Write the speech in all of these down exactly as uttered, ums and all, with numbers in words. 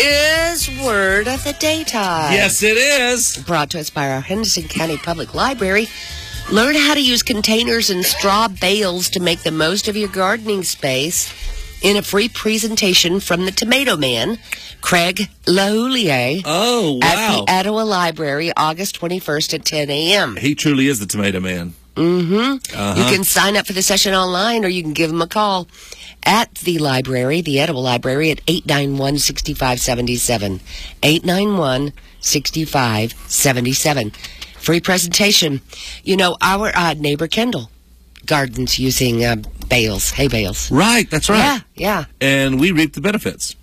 is Word of the Day time. Yes, it is. Brought to us by our Henderson County Public Library. Learn how to use containers and straw bales to make the most of your gardening space in a free presentation from the Tomato Man, Craig LaHoulier. Oh, wow. At the Etowah Library, August twenty-first at ten a.m. He truly is the Tomato Man. Mm-hmm. Uh-huh. You can sign up for the session online, or you can give him a call at the library, the Etowah Library, at eight nine one, six five seven seven. eight nine one, six five seven seven. Free presentation. You know, our uh, neighbor Kendall gardens using uh, bales, hay bales. Right, that's right. Yeah, yeah. And we reap the benefits.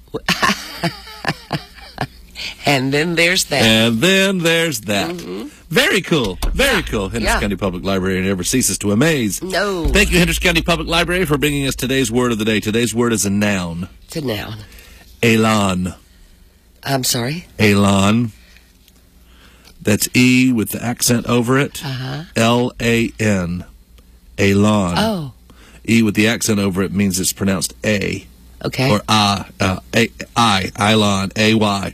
And then there's that. And then there's that. Mm-hmm. Very cool. Very yeah. cool. Henderson yeah. County Public Library never ceases to amaze. No. Thank you, Henderson County Public Library, for bringing us today's word of the day. Today's word is a noun. It's a noun. Elan. I'm sorry? Elan. That's E with the accent over it. Uh-huh. L A N. Elan. Oh. E with the accent over it means it's pronounced A. Okay. Or I. Uh, A, I. Elan. A Y.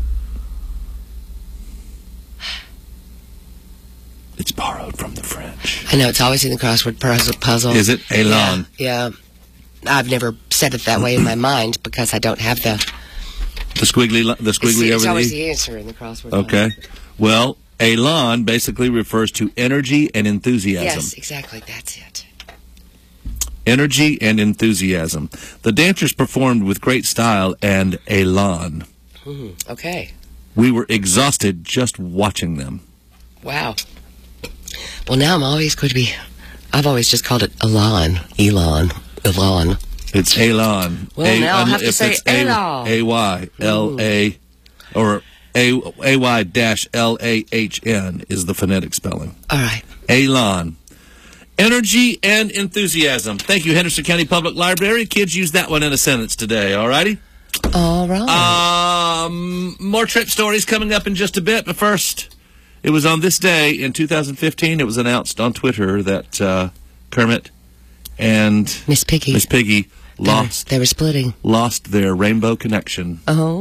It's borrowed from the French. I know, it's always in the crossword puzzle. Is it? Elan. Yeah, yeah. I've never said it that way in my mind because I don't have the... The squiggly, the squiggly it's, over it's the always E? the answer in the crossword Okay. puzzle. Well, elan basically refers to energy and enthusiasm. Yes, exactly. That's it. Energy and enthusiasm. The dancers performed with great style and elan. Mm, okay. We were exhausted just watching them. Wow. Well, now I'm always going to be... I've always just called it Elan. Elon. Elan. It's elan. Well, A, now I'll have if to say it's A- Elan. A Y L A or A A Y dash L A H N is the phonetic spelling. All right. Elan. Energy and enthusiasm. Thank you, Henderson County Public Library. Kids, use that one in a sentence today, all righty? All right. Um, more trip stories coming up in just a bit, but first, it was on this day in two thousand fifteen, it was announced on Twitter that uh, Kermit and Miss Piggy. Miss Piggy lost, They were, they were splitting. lost their rainbow connection. Oh.